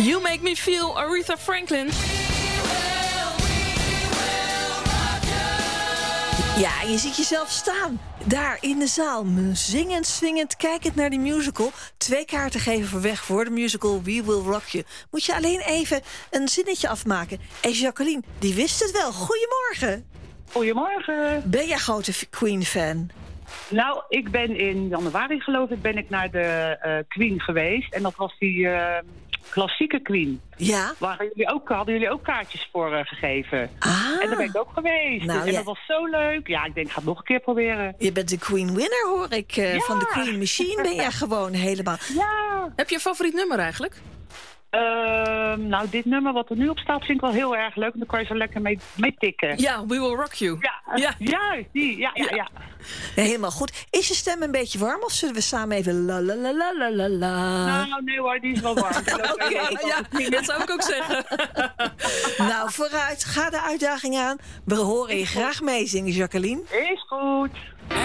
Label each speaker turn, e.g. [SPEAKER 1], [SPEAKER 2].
[SPEAKER 1] You Make Me Feel, Aretha Franklin.
[SPEAKER 2] Ja, je ziet jezelf staan. Daar in de zaal, zingend, swingend, kijkend naar die musical. 2 kaarten geven voor weg voor de musical We Will Rock You. Moet je alleen even een zinnetje afmaken. En Jacqueline, die wist het wel. Goedemorgen.
[SPEAKER 3] Goedemorgen.
[SPEAKER 2] Ben jij grote Queen-fan?
[SPEAKER 3] Nou, ik ben in januari geloof ik ben ik naar de Queen geweest. En dat was die klassieke Queen.
[SPEAKER 2] Ja.
[SPEAKER 3] Hadden jullie ook kaartjes voor gegeven.
[SPEAKER 2] Ah.
[SPEAKER 3] En daar ben ik ook geweest.
[SPEAKER 2] Nou,
[SPEAKER 3] en dat was zo leuk. Ja, ik denk, ik ga het nog een keer proberen.
[SPEAKER 2] Je bent de Queen winner, hoor ik.
[SPEAKER 3] Ja.
[SPEAKER 2] Van de Queen Machine ben jij gewoon helemaal.
[SPEAKER 3] Ja.
[SPEAKER 1] Heb je een favoriet nummer eigenlijk?
[SPEAKER 3] Nou, dit nummer wat er nu op staat vind ik wel heel erg leuk. En dan kan je zo lekker mee tikken.
[SPEAKER 1] Ja, We Will Rock You.
[SPEAKER 3] Ja, juist. Die. Ja.
[SPEAKER 2] Ja, helemaal goed. Is je stem een beetje warm of zullen we samen even la la la la la la la?
[SPEAKER 3] Nou, nee hoor, die is wel warm.
[SPEAKER 1] Oké, ja, dat zou ik ook zeggen.
[SPEAKER 2] Nou, vooruit. Ga de uitdaging aan. We horen je graag meezingen, Jacqueline.
[SPEAKER 3] Is goed.